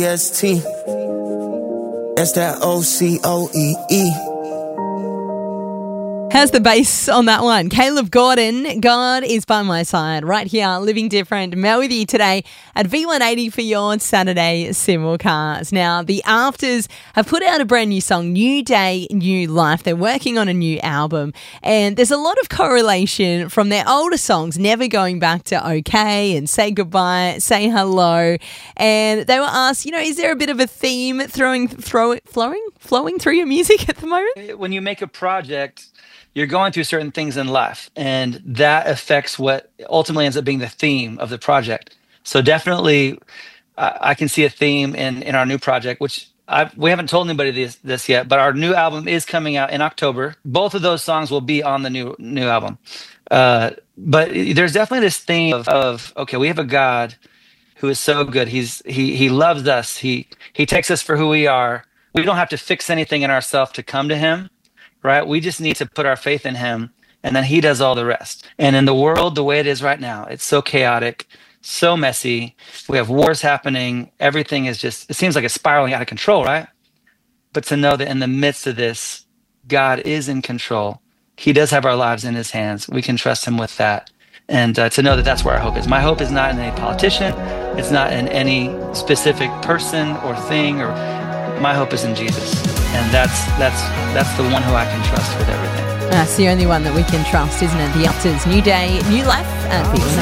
S-T. That's that O-C-O-E-E. How's the bass on that one? Caleb Gordon, God is by my side, right here, Living Different. Mel with you today at V180 for your Saturday simulcast. Now, the Afters have put out a brand new song, New Day, New Life. They're working on a new album, and there's a lot of correlation from their older songs, Never Going Back to Okay and Say Goodbye, Say Hello. And they were asked, is there a bit of a theme flowing through your music at the moment? When you make a project, you're going through certain things in life, and that affects what ultimately ends up being the theme of the project. So definitely, I can see a theme in our new project, which we haven't told anybody this yet, but our new album is coming out in October. Both of those songs will be on the new album. But there's definitely this theme of okay, we have a God who is so good. He loves us. He takes us for who we are. We don't have to fix anything in ourselves to come to him. Right? We just need to put our faith in him, and then he does all the rest. And in the world, the way it is right now, it's so chaotic, so messy. We have wars happening. Everything is it seems like it's spiraling out of control, right? But to know that in the midst of this, God is in control. He does have our lives in his hands. We can trust him with that. And to know that that's where our hope is. My hope is not in any politician. It's not in any specific person or thing. My hope is in Jesus. And that's the one who I can trust with everything. That's the only one that we can trust, isn't it? The Afters, New Day, New Life at V180.